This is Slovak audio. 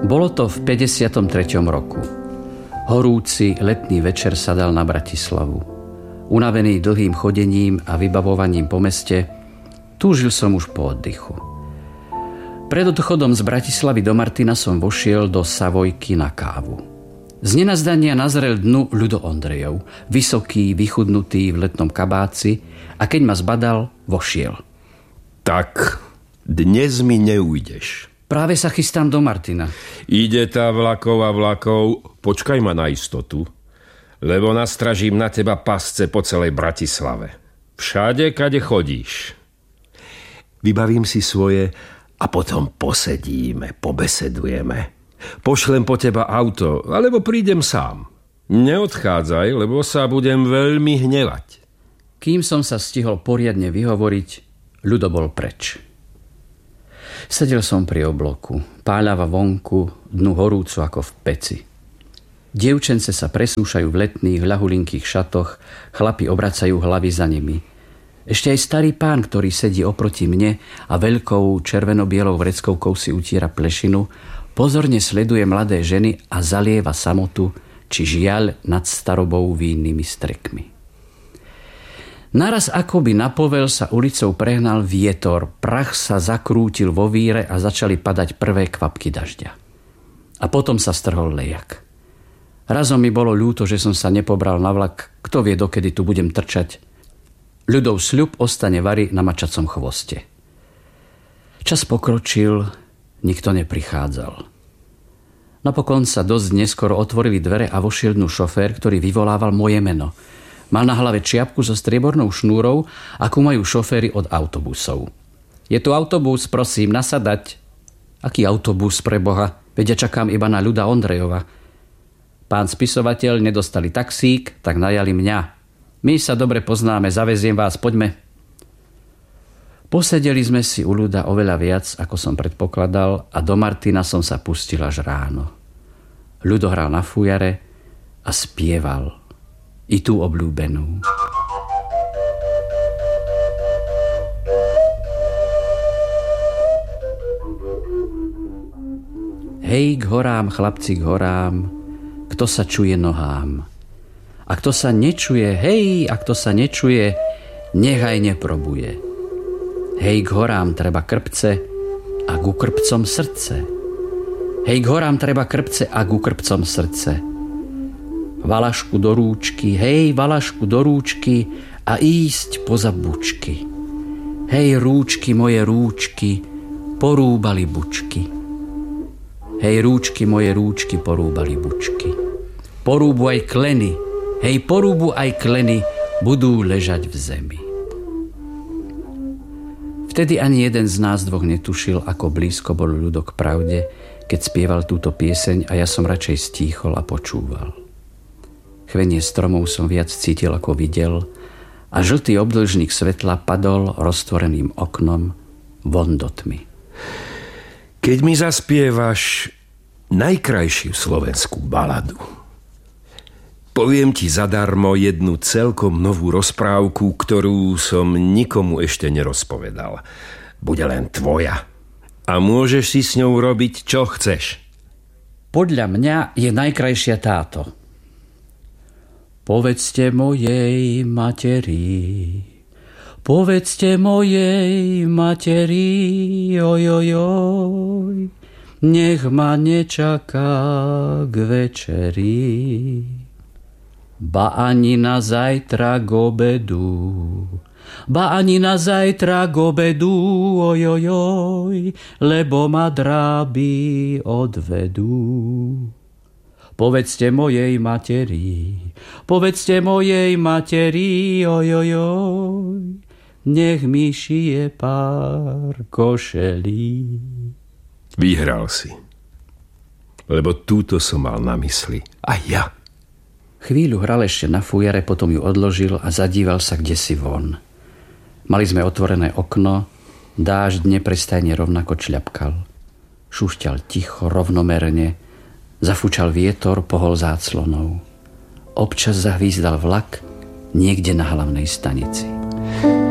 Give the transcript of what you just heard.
Bolo to v 53. roku. Horúci letný večer sa dal na Bratislavu. Unavený dlhým chodením a vybavovaním po meste, túžil som už po oddychu. Pred odchodom z Bratislavy do Martina som vošiel do Savojky na kávu. Z nenazdania nazrel dnu Ľudo Ondrejov, vysoký, vychudnutý v letnom kabáci, a keď ma zbadal, vošiel. Tak, dnes mi neujdeš. Práve sa chystám do Martina. Ide tá vlakov a vlakov, počkaj ma na istotu, lebo nastražím na teba pasce po celej Bratislave. Všade, kade chodíš. Vybavím si svoje a potom posedíme, pobesedujeme. Pošlem po teba auto, alebo prídem sám. Neodchádzaj, lebo sa budem veľmi hnevať. Kým som sa stihol poriadne vyhovoriť, Ľudo bol preč. Sedel som pri obloku, páľava vonku, dnu horúcu ako v peci. Dievčence sa presúšajú v letných ľahulinkých šatoch, chlapi obracajú hlavy za nimi. Ešte aj starý pán, ktorý sedí oproti mne a veľkou červeno-bielou vreckovkou si utiera plešinu, pozorne sleduje mladé ženy a zalieva samotu či žiaľ nad starobou vínnými strekmi. Naraz akoby na povel sa ulicou prehnal vietor, prach sa zakrútil vo víre a začali padať prvé kvapky dažďa. A potom sa strhol lejak. Razom mi bolo ľúto, že som sa nepobral na vlak, kto vie, dokedy tu budem trčať. Ľudov sľub ostane vari na mačacom chvoste. Čas pokročil, nikto neprichádzal. Napokon sa dosť neskoro otvorili dvere a vošiel dnu šofér, ktorý vyvolával moje meno. Mal na hlave čiapku so striebornou šnúrou, akú majú šoféry od autobusov. Je tu autobus, prosím, nasadať. Aký autobus, pre Boha? Veď ja čakám iba na Ľuda Ondrejova. Pán spisovateľ, nedostali taxík, tak najali mňa. My sa dobre poznáme, zaveziem vás, poďme. Posedeli sme si u Ľuda oveľa viac, ako som predpokladal, a do Martina som sa pustil až ráno. Ľudo hral na fujare a spieval. I tú obľúbenú. Hej, k horám, chlapci, k horám, kto sa čuje nohám. A kto sa nečuje, hej, a kto sa nečuje, nechaj neprobuje. Hej, k horám treba krpce a ku krpcom srdce. Hej, k horám treba krpce a ku krpcom srdce. Valašku do rúčky, hej, valašku do rúčky a ísť poza bučky. Hej, rúčky, moje rúčky, porúbali bučky. Hej, rúčky, moje rúčky, porúbali bučky. Porúbu aj kleny, hej, porúbu aj kleny, budú ležať v zemi. Vtedy ani jeden z nás dvoch netušil, ako blízko bol Ľudo k pravde, keď spieval túto pieseň, a ja som radšej stíchol a počúval. Chvenie stromov som viac cítil, ako videl, a žltý obdĺžnik svetla padol roztvoreným oknom von do tmy. Keď mi zaspievaš najkrajšiu slovenskú baladu, poviem ti zadarmo jednu celkom novú rozprávku, ktorú som nikomu ešte nerozpovedal. Bude len tvoja. A môžeš si s ňou robiť, čo chceš. Podľa mňa je najkrajšia táto. Povedzte mojej materi, povedzte mojej materi, ojojoj, nech ma nečaká k večeri. Ba ani na zajtra k obedu, ba ani na zajtra k obedu, ojojoj, lebo ma dráby odvedú. Povedzte mojej materi, povedzte mojej materi, ojojoj, nech mi šije pár košelí. Vyhral si, lebo túto som mal na mysli. A ja. Chvíľu hral ešte na fujare, potom ju odložil a zadíval sa kdesi von. Mali sme otvorené okno, dážď neprestajne rovnako čľapkal. Šušťal ticho, rovnomerne, zafúčal vietor, pohol záclonou. Občas zahvízdal vlak niekde na hlavnej stanici.